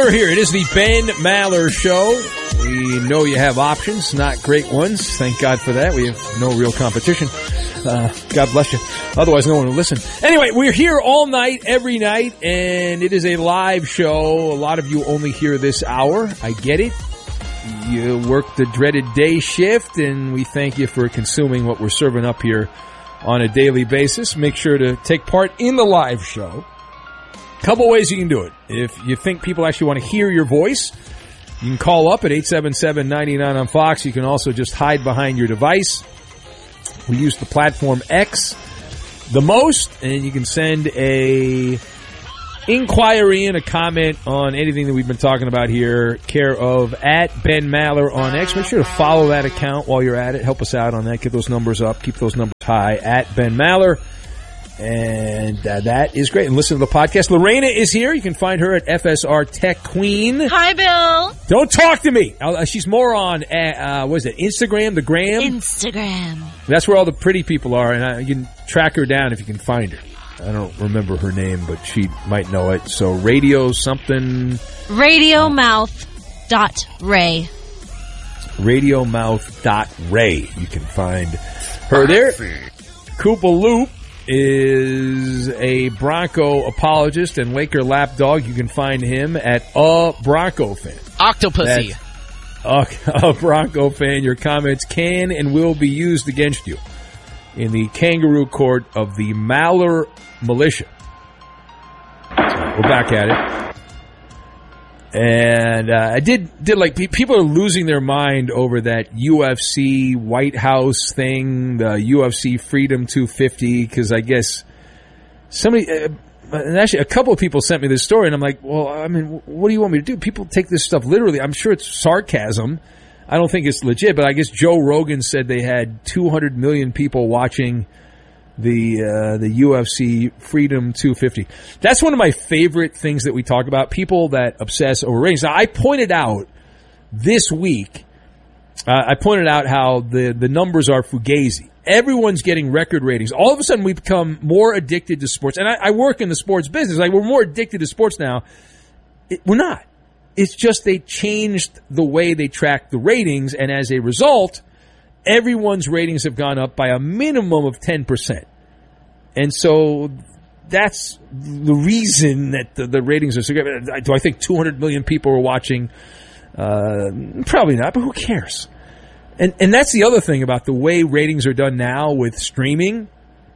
Maller here. It is the Ben Maller Show. We know you have options, not great ones. Thank God for that. We have no real competition. God bless you. Otherwise, no one will listen. Anyway, we're here all night, every night, and it is a live show. A lot of you only hear this hour. I get it. You work the dreaded day shift, and we thank you for consuming what we're serving up here on a daily basis. Make sure to take part in the live show. Couple ways you can do it. If you think people actually want to hear your voice, you can call up at 877-99 on Fox. You can also just hide behind your device. We use the platform X the most, and you can send a inquiry and a comment on anything that we've been talking about here, care of at Ben Maller on X. Make sure to follow that account while you're at it. Help us out on that. Get those numbers up. Keep those numbers high at Ben Maller. And that is great. And listen to the podcast. Lorena is here. You can find her at FSR Tech Queen. Hi, Bill. Don't talk to me. She's more on, what is it, Instagram, the Gram? Instagram. That's where all the pretty people are, and you can track her down if you can find her. I don't remember her name, but she might know it. So radio something. Radiomouth.ray. Radiomouth.ray. You can find her there. Koopa Loop is a Bronco apologist and Laker lapdog. You can find him at a Bronco fan. Octopussy. A Bronco fan. Your comments can and will be used against you in the kangaroo court of the Maller Militia. So we're back at it. And I did like, people are losing their mind over that UFC White House thing, the UFC Freedom 250, because I guess somebody, and actually a couple of people sent me this story, and I'm like, well, I mean, what do you want me to do? People take this stuff literally. I'm sure it's sarcasm. I don't think it's legit, but I guess Joe Rogan said they had 200 million people watching the UFC Freedom 250. That's one of my favorite things that we talk about, people that obsess over ratings. Now, I pointed out this week, how the numbers are fugazi. Everyone's getting record ratings. All of a sudden, we become more addicted to sports. And I work in the sports business. Like, we're more addicted to sports now. We're not. It's just they changed the way they track the ratings, and as a result, everyone's ratings have gone up by a minimum of 10%. And so that's the reason that the ratings are so good. Do I think 200 million people are watching? Probably not, but who cares? And that's the other thing about the way ratings are done now with streaming.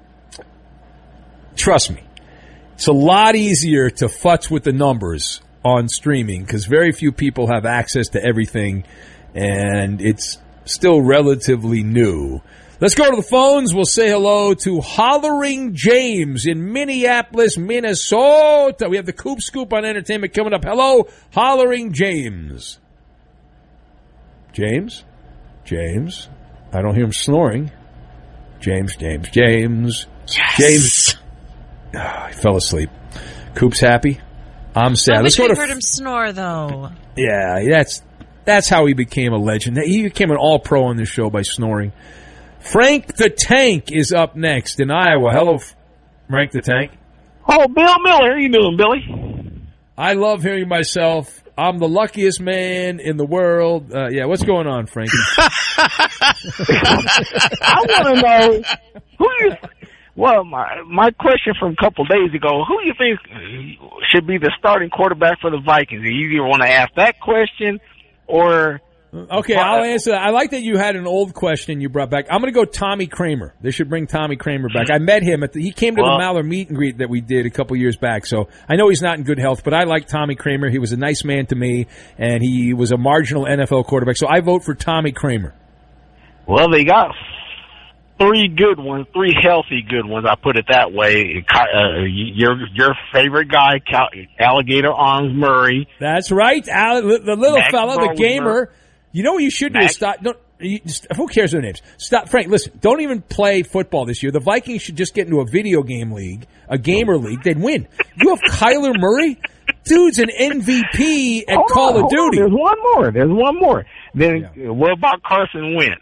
Trust me, it's a lot easier to futz with the numbers on streaming because very few people have access to everything, and it's still relatively new. Let's go to the phones. We'll say hello to Hollering James in Minneapolis, Minnesota. We have the Coop Scoop on entertainment coming up. Hello, Hollering James. James? I don't hear him snoring. James. Yes. James. Oh, he fell asleep. Coop's happy. I'm sad. I wish I heard him snore, though. Yeah, that's how he became a legend. He became an all-pro on this show by snoring. Frank the Tank is up next in Iowa. Hello, Frank the Tank. Oh, Bill Miller. How you doing, Billy? I love hearing myself. I'm the luckiest man in the world. What's going on, Frank? I want to know who you... Well, my question from a couple of days ago, who do you think should be the starting quarterback for the Vikings? You either want to ask that question or... Okay, I'll answer that. I like that you had an old question you brought back. I'm going to go Tommy Kramer. They should bring Tommy Kramer back. I met him. He came to the Maller meet and greet that we did a couple years back. So I know he's not in good health, but I like Tommy Kramer. He was a nice man to me, and he was a marginal NFL quarterback. So I vote for Tommy Kramer. Well, they got three good ones, three healthy good ones. I put it that way. Your favorite guy, Alligator Arms Murray. That's right, the little fella, the gamer. You know what you should do is stop. Who cares their names? Stop, Frank. Listen, don't even play football this year. The Vikings should just get into a video game league, a gamer league. They'd win. You have Kyler Murray, dude's an MVP at Call of Duty. There's one more. Then what about Carson Wentz?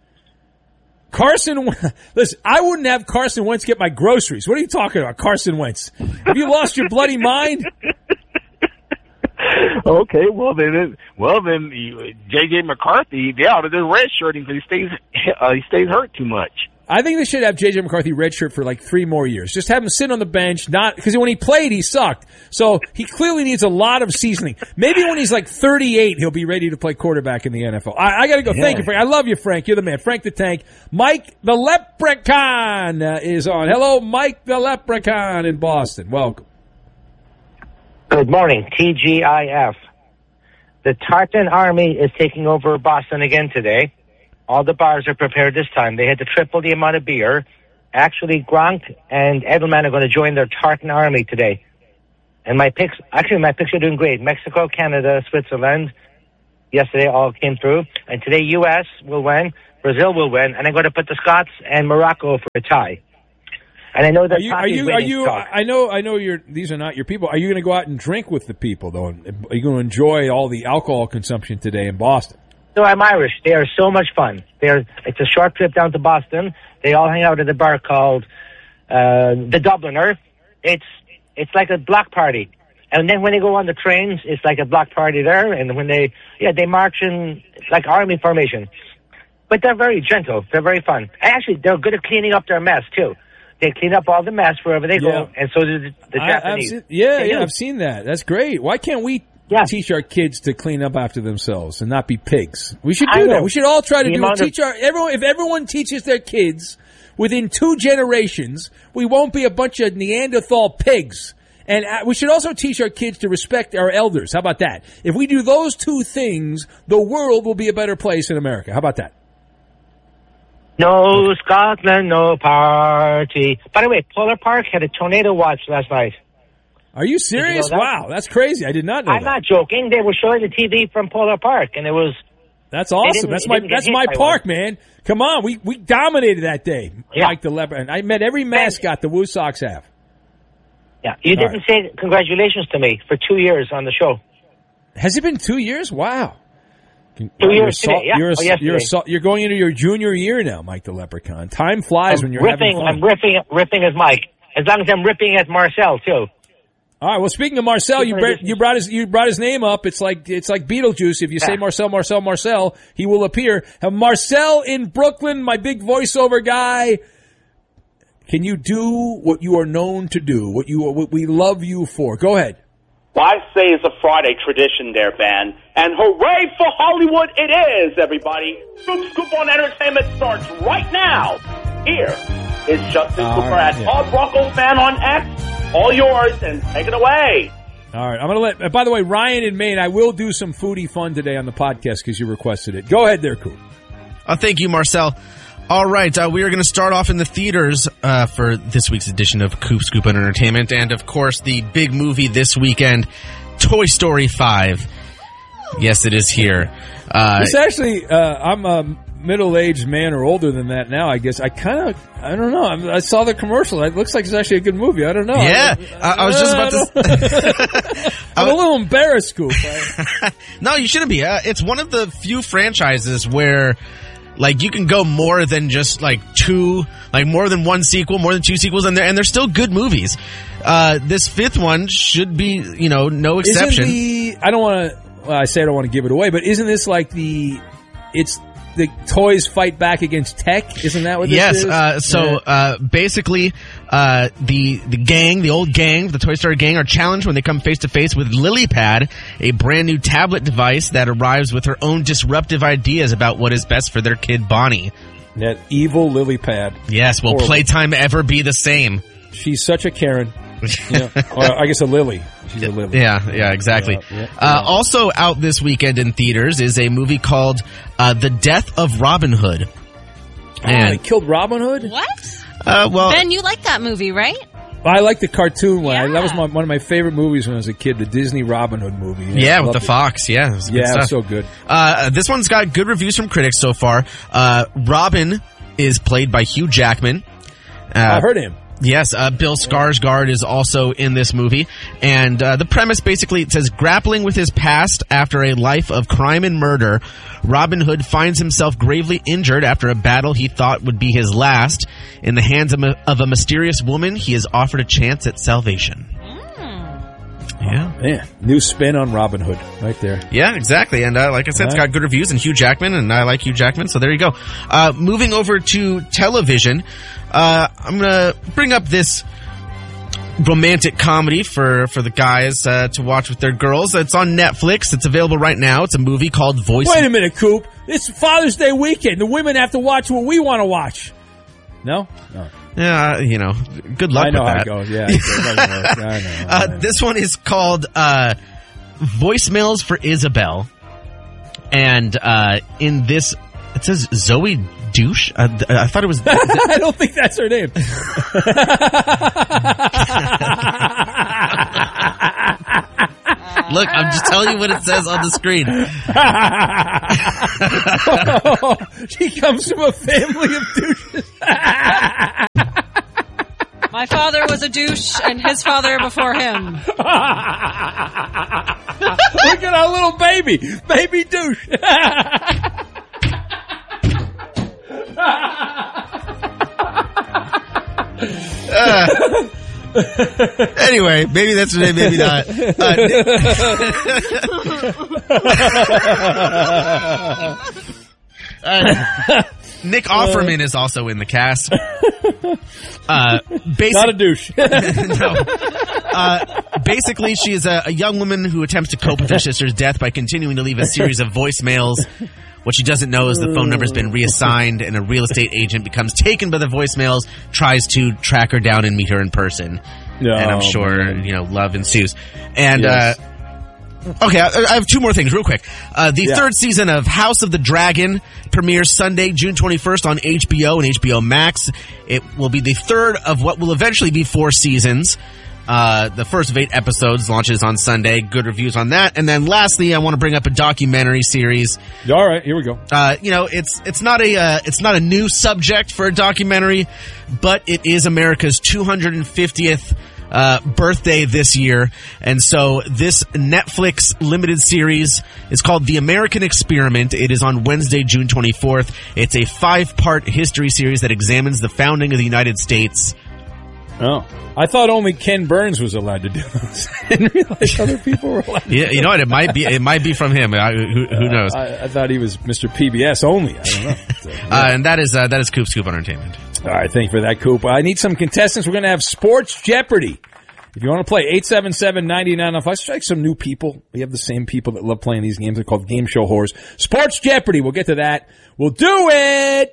Listen, I wouldn't have Carson Wentz get my groceries. What are you talking about, Carson Wentz? Have you lost your bloody mind? Okay, well then, J.J. McCarthy, they ought to do redshirting because he stays hurt too much. I think they should have J.J. McCarthy redshirt for like 3 more years. Just have him sit on the bench, not because when he played, he sucked. So he clearly needs a lot of seasoning. Maybe when he's like 38, he'll be ready to play quarterback in the NFL. I got to go. Yeah. Thank you, Frank. I love you, Frank. You're the man. Frank the Tank. Mike the Leprechaun is on. Hello, Mike the Leprechaun in Boston. Welcome. Good morning, TGIF. The Tartan Army is taking over Boston again today. All the bars are prepared this time. They had to triple the amount of beer. Actually, Gronk and Edelman are going to join their Tartan Army today. And my picks are doing great. Mexico, Canada, Switzerland. Yesterday all came through. And today, U.S. will win. Brazil will win. And I'm going to put the Scots and Morocco for a tie. And I know that I know these are not your people. Are you going to go out and drink with the people, though? Are you going to enjoy all the alcohol consumption today in Boston? So I'm Irish. They are so much fun. It's a short trip down to Boston. They all hang out at a bar called the Dubliner. It's like a block party. And then when they go on the trains, it's like a block party there. And when they march in like army formation. But they're very gentle. They're very fun. Actually, they're good at cleaning up their mess too. They clean up all the mess wherever they go, and so do the Japanese. I've seen that. That's great. Why can't we teach our kids to clean up after themselves and not be pigs? We should do that. We should all try to do it. If everyone teaches their kids within 2 generations, we won't be a bunch of Neanderthal pigs. And we should also teach our kids to respect our elders. How about that? If we do those 2 things, the world will be a better place in America. How about that? No Scotland, no party. By the way, Polar Park had a tornado watch last night. Are you serious? You know that? Wow, that's crazy. I did not know I'm not joking. They were showing the TV from Polar Park, and it was... That's awesome. That's my park, man. Come on, we dominated that day. Yeah. Mike the Leprechaun. I met every mascot the Woo Sox have. Yeah, you didn't say congratulations to me for 2 years on the show. Has it been 2 years? Wow. 2 years today, yeah. You're going into your junior year now, Mike the Leprechaun. Time flies when you're having fun. I'm ripping as Mike. As long as I'm ripping as Marcel too. All right. Well, speaking of Marcel, you brought his name up. It's like Beetlejuice. If you say Marcel, he will appear. Marcel in Brooklyn, my big voiceover guy. Can you do what you are known to do? What we love you for? Go ahead. Well, I say it's a Friday tradition there, Ben. And hooray for Hollywood it is, everybody. Scoop on Entertainment starts right now. Here is Justin Cooper at Todd Rocco fan on X. All yours, and take it away. All right. I'm going to by the way, Ryan in Maine, I will do some foodie fun today on the podcast because you requested it. Go ahead there, Coop. Thank you, Marcel. All right, we are going to start off in the theaters for this week's edition of Coop Scoop on Entertainment. And, of course, the big movie this weekend, Toy Story 5. Yes, it is here. It's actually, I'm a middle-aged man or older than that now, I guess. I don't know. I saw the commercial. It looks like it's actually a good movie. I don't know. Yeah, I was just about to... I'm a little embarrassed, Coop. No, you shouldn't be. It's one of the few franchises where... Like, you can go more than just, more than one sequel, more than 2 sequels, and they're still good movies. This 5th one should be, no exception. I don't want to give it away, but isn't this like it's the toys fight back against tech? Isn't that what this is? Yes, basically, the old gang, the Toy Story gang, are challenged when they come face to face with LilyPad, a brand new tablet device that arrives with her own disruptive ideas about what is best for their kid Bonnie. That evil LilyPad. Yes, will playtime ever be the same? She's such a Karen. Or I guess a Lily. She's a Lily. Yeah, exactly. Also out this weekend in theaters is a movie called The Death of Robin Hood. They killed Robin Hood? What? Ben, you like that movie, right? I like the cartoon one. Yeah. That was one of my favorite movies when I was a kid, the Disney Robin Hood movie. Yeah, with the fox. Yeah, it was so good. This one's got good reviews from critics so far. Robin is played by Hugh Jackman. I heard him. Yes, Bill Skarsgård is also in this movie. And the premise basically, it says, grappling with his past after a life of crime and murder, Robin Hood finds himself gravely injured after a battle he thought would be his last. In the hands of a mysterious woman, he is offered a chance at salvation. Yeah. Man, new spin on Robin Hood right there. Yeah, exactly. And like I said, it's got good reviews and Hugh Jackman, and I like Hugh Jackman, so there you go. Moving over to television, I'm going to bring up this romantic comedy for the guys to watch with their girls. It's on Netflix. It's available right now. It's a movie called Voice. Wait a minute, Coop. It's Father's Day weekend. The women have to watch what we want to watch. No? Yeah, good luck with that. I know how it goes. Yeah, it doesn't work. I know. This one is called Voicemails for Isabel. And in this, it says Zoe Douche. I thought it was... I don't think that's her name. Look, I'm just telling you what it says on the screen. She comes from a family of douches. My father was a douche, and his father before him. Look at our little baby douche. Anyway, maybe that's her name, maybe not. Nick Offerman is also in the cast. Not a douche. No. Basically, she is a young woman who attempts to cope with her sister's death by continuing to leave a series of voicemails. What she doesn't know is the phone number has been reassigned, and a real estate agent becomes taken by the voicemails, tries to track her down and meet her in person. And I'm sure, love ensues. And, yes. Okay, I have two more things real quick. The third season of House of the Dragon premieres Sunday, June 21st on HBO and HBO Max. It will be the third of what will eventually be 4 seasons. The first of 8 episodes launches on Sunday. Good reviews on that. And then lastly, I want to bring up a documentary series. All right, here we go. It's not a new subject for a documentary, but it is America's 250th birthday this year. And so this Netflix limited series is called The American Experiment. It is on Wednesday, June 24th. It's a 5-part history series that examines the founding of the United States. Oh, I thought only Ken Burns was allowed to do this. I didn't realize other people were allowed to do you know what? It might be from him. Who knows? I thought he was Mr. PBS only. I don't know. So, and that is Coop Scoop Entertainment. All right, thank you for that, Coop. I need some contestants. We're going to have Sports Jeopardy. If you want to play, 877-9905. Let's strike some new people. We have the same people that love playing these games. They're called Game Show Whores. Sports Jeopardy. We'll get to that. We'll do it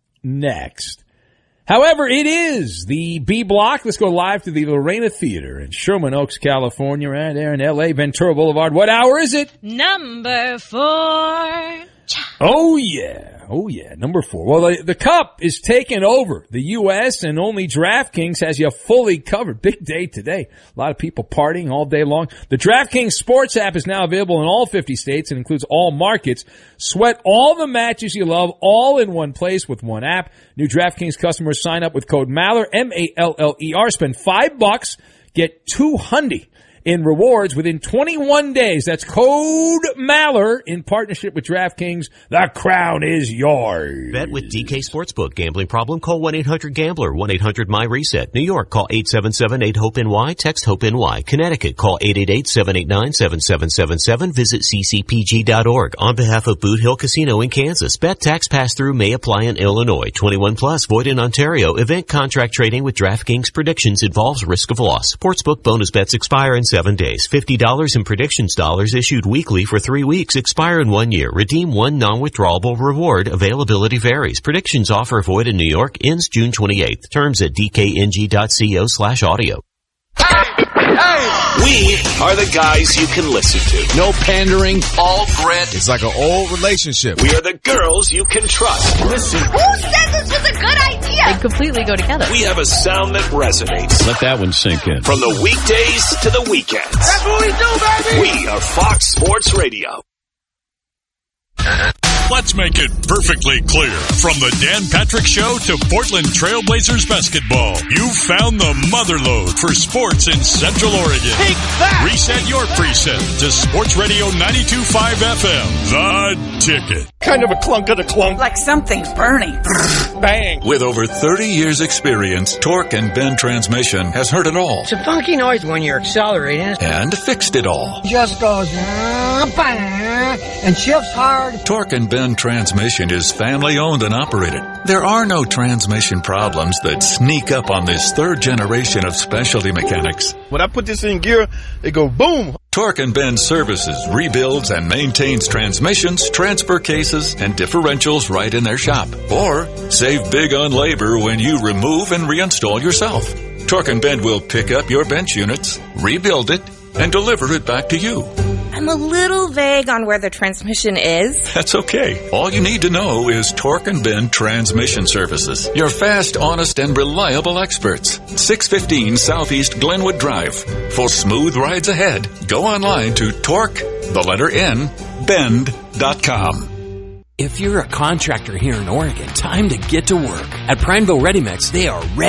next. However, it is the B Block. Let's go live to the Lorena Theater in Sherman Oaks, California, right there in L.A., Ventura Boulevard. What hour is it? Number 4. Oh, yeah. Number 4. Well, the Cup is taking over the U.S., and only DraftKings has you fully covered. Big day today. A lot of people partying all day long. The DraftKings Sports app is now available in all 50 states and includes all markets. Sweat all the matches you love all in one place with one app. New DraftKings customers sign up with code MALLER, M-A-L-L-E-R. Spend $5, get $200 in rewards within 21 days. That's code MALLER in partnership with DraftKings. The crown is yours. Bet with DK Sportsbook. Gambling problem? Call 1-800-GAMBLER. 1-800-MY-RESET. New York, call 877-8-HOPE-NY. Text HOPE-NY. Connecticut, call 888-789-7777. Visit ccpg.org. On behalf of Boot Hill Casino in Kansas, bet tax pass-through may apply in Illinois. 21 plus, void in Ontario. Event contract trading with DraftKings predictions involves risk of loss. Sportsbook bonus bets expire in 7 days. $50 in predictions dollars issued weekly for 3 weeks. Expire in 1 year. Redeem one non-withdrawable reward. Availability varies. Predictions offer void in New York. Ends June 28th. Terms at dkng.co/audio. We are the guys you can listen to. No pandering, all grit. It's like an old relationship. We are the girls you can trust. Listen. Who said this was a good idea? They completely go together. We have a sound that resonates. Let that one sink in. From the weekdays to the weekends. That's what we do, baby. We are Fox Sports Radio. Let's make it perfectly clear. From the Dan Patrick Show to Portland Trailblazers basketball, you've found the motherlode for sports in Central Oregon. Take that! Reset your preset to Sports Radio 92.5 FM. The ticket. Kind of a clunk of the clunk. Like something's burning. Bang. With over 30 years experience, Torque and Bend Transmission has heard it all. It's a funky noise when you're accelerating. And fixed it all. Just goes and shifts hard. Torque and Bend Transmission is family owned and operated. There are no transmission problems that sneak up on this third generation of specialty mechanics. When I put this in gear, it go boom. Torque and Bend services, rebuilds, and maintains transmissions, transfer cases, and differentials right in their shop. Or save big on labor when you remove and reinstall yourself. Torque and Bend will pick up your bench units, rebuild it, and deliver it back to you. I'm a little vague on where the transmission is. That's okay. All you need to know is Torque and Bend Transmission Services. Your fast, honest, and reliable experts. 615 Southeast Glenwood Drive. For smooth rides ahead, go online to Bend.com. If you're a contractor here in Oregon, time to get to work. At Prineville Ready Mix, they are ready